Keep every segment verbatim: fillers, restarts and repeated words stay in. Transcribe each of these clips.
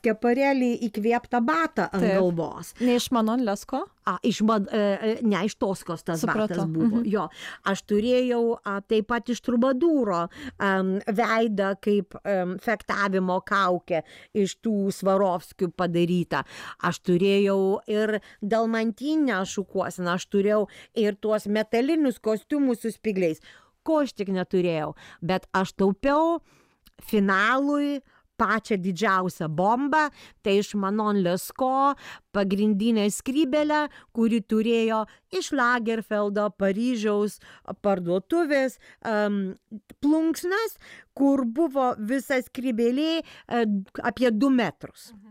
skeparėlį įkvėptą batą ant Taip. galvos. Ne iš Manon Lesko? A, iš, man- e, ne, iš Toskos tas Supratau. batas buvo. Mhm. Jo. Aš turėjau a, taip pat iš Trubadūro um, veidą kaip um, fektavimo kaukę iš tų Svarovskių padarytą. Aš turėjau ir dalmantinę šukuoseną, aš turėjau ir tuos metalinius kostiumus su spigliais. Ko aš tik neturėjau, bet aš taupiau finalui pačią didžiausią bombą, tai iš Manon Lesko pagrindinę skrybelę, kuri turėjo iš Lagerfeldo, Paryžiaus parduotuvės um, plunksnas, kur buvo visa skrybelė uh, apie du metrus. Mhm.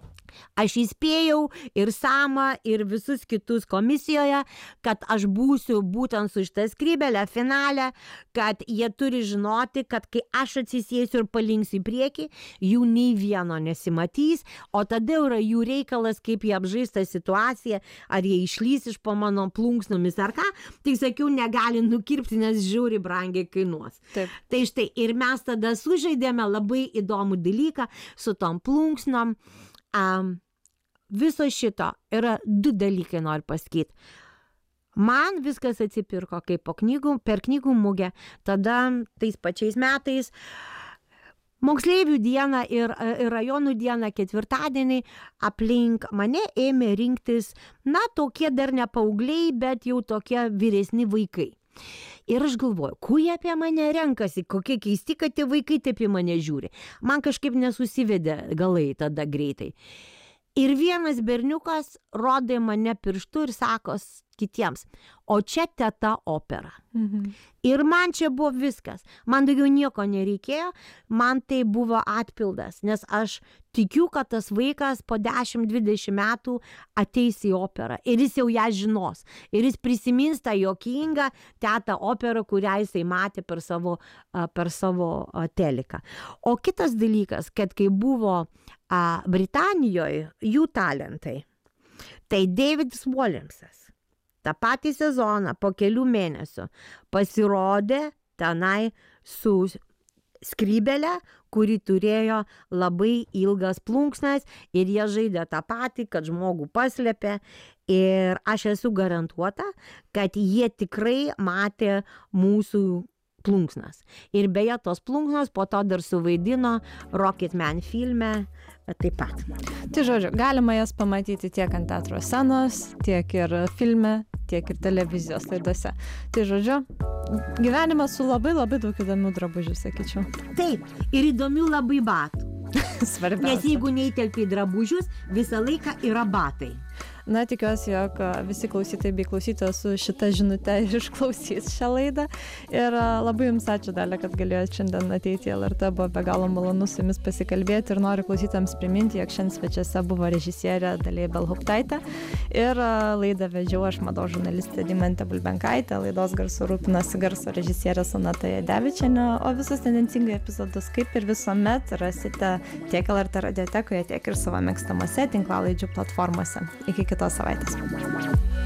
Aš įspėjau ir Samą, ir visus kitus komisijoje, kad aš būsiu būtent su šitą skrybelę finale, kad jie turi žinoti, kad kai aš atsisėsiu ir palinksiu į priekį, jų nei vieno nesimatys, o tada yra jų reikalas, kaip jie apžais tą situaciją, ar jie išlys iš po mano plunksnomis ar ką, tai sakiau, negali nukirpti, nes žiūri brangiai kainuos. Taip. Tai štai, ir mes tada sužaidėme labai įdomų dalyką su tom plunksnom. Um, viso šito yra du dalykai, noriu pasakyti. Man viskas atsipirko kaip po knygų, per knygų mugę, tada tais pačiais metais moksleivių dieną ir, ir rajonų dieną ketvirtadienį aplink mane ėmė rinktis, na, tokie dar ne paaugliai, bet jau tokie vyresni vaikai. Ir aš galvoju, kuo jie apie mane renkasi, kokie keisti, kad tie vaikai taip į mane žiūri. Man kažkaip nesusivedė galai tada greitai. Ir vienas berniukas rodė mane pirštu ir sako kitiems, o čia teta opera. Mhm. Ir man čia buvo viskas. Man daugiau nieko nereikėjo, man tai buvo atpildas, nes aš tikiu, kad tas vaikas po dešimt dvidešimt metų ateis į operą ir jis jau ją žinos. Ir jis prisimins tą juokingą tetą operą, kurią jisai matė per savo, per savo teliką. O kitas dalykas, kad kai buvo a, Britanijoje jų talentai, tai Davidas Williamsas tą patį sezoną po kelių mėnesių pasirodė tenai su skrybelė, kuri turėjo labai ilgas plunksnas ir jie žaidė tą patį, kad žmogų paslėpė ir aš esu garantuota, kad jie tikrai matė mūsų plunksnas. Ir beje, tos plunksnos po to dar suvaidino Rocketman filme taip pat. Tai žodžiu, galima jas pamatyti tiek ant teatro scenos, tiek ir filme, tiek ir televizijos laidose. Tai žodžiu, gyvenimas su labai labai daug įdomių drabužių, sakyčiau. Taip, ir įdomių labai batų. Svarbiausia. Nes jeigu neįtelpi į drabužius, visą laiką yra batai. Na, tikiuosi, jog visi klausytojai bei klausytojos su šita žinute ir išklausys šią laidą. Ir labai jums ačiū, Dalia, kad galėjote šiandien ateiti į L R T, buvo be galo malonu su jumis pasikalbėti ir noriu klausytojams priminti, jog šiandien svečiuose buvo režisierė Dalia Ibelhauptaitė ir laidą vedžiau aš, mados žurnalistė Deimantė Bulbenkaitė, laidos garsu rūpinosi garso režisierė Sonata Jadevičienė, o visus tendencingai epizodus, kaip ir visuomet, rasite tiek L R T radiotekoje, tiek ir savo mėgstamose tinklalaidžių platformose. Iki kitos savaitės.